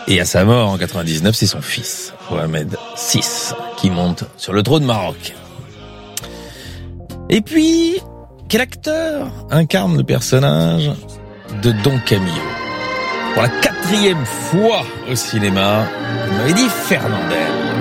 Et à sa mort en 99, c'est son fils, Mohamed VI, qui monte sur le trône Maroc. Et puis, quel acteur incarne le personnage de Don Camillo? Pour la 4e fois au cinéma, on m'avait dit Fernandel.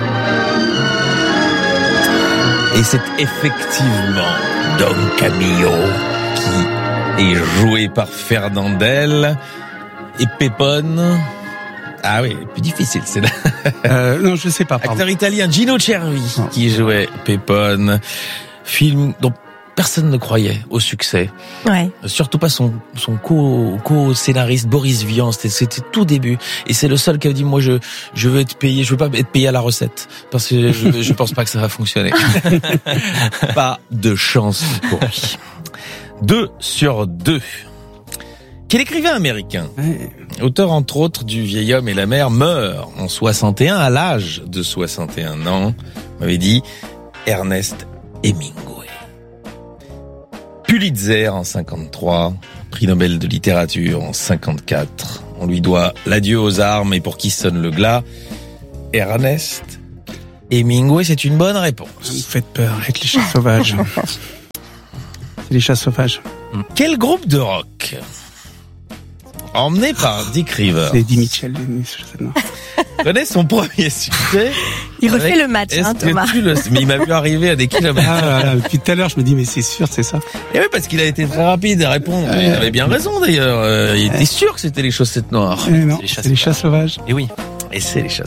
Et c'est effectivement Don Camillo qui est joué par Fernandel. Et Pépone... Ah oui, plus difficile, c'est là. Non, je sais pas. Pardon. Acteur italien Gino Cervi qui jouait Pépone. Film dont personne ne croyait au succès. Ouais. Surtout pas son co-scénariste Boris Vian. C'était tout début. Et c'est le seul qui a dit, moi, je veux être payé, je veux pas être payé à la recette. Parce que je pense pas que ça va fonctionner. Pas de chance pour lui. 2 sur 2. Quel écrivain américain, auteur entre autres du Vieil homme et la mer, meurt en 61 à l'âge de 61 ans, on m'avait dit Ernest Hemingway. Pulitzer en 53, prix Nobel de littérature en 54. On lui doit l'adieu aux armes et pour qui sonne le glas. Ernest Hemingway, c'est une bonne réponse. Vous me faites peur avec les chats sauvages. C'est les chats sauvages. Quel groupe de rock, emmené par Dick Rivers, C'est Eddie Mitchell, non. connaît son premier succès? Il refait le match, Thomas. Mais il m'a vu arriver à des kilomètres. Depuis tout à l'heure, je me dis, mais c'est sûr, c'est ça. Et oui, parce qu'il a été très rapide à répondre. Il avait bien raison d'ailleurs. Il était sûr que c'était les chaussettes noires. Non, c'est les chats sauvages. Et oui. Et c'est les chats